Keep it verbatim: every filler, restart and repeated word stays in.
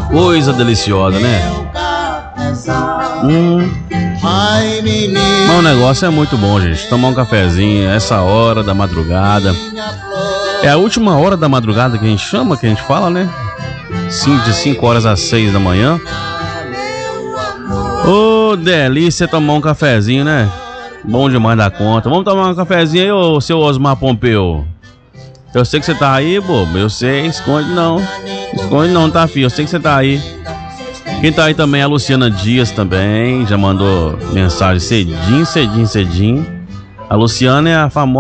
Coisa deliciosa, né? Hum. Mas o negócio é muito bom, gente. Tomar um cafezinho, essa hora da madrugada. É a última hora da madrugada que a gente chama, que a gente fala, né? De cinco horas às seis da manhã. Ô, oh, delícia tomar um cafezinho, né? Bom demais da conta. Vamos tomar um cafezinho aí, ô seu Osmar Pompeu. Eu sei que você tá aí, bobo. Eu sei, esconde não. Esconde não, tá, filho? Eu sei que você tá aí. Quem tá aí também é a Luciana Dias também. Já mandou mensagem cedinho, cedinho, cedinho. A Luciana é a famosa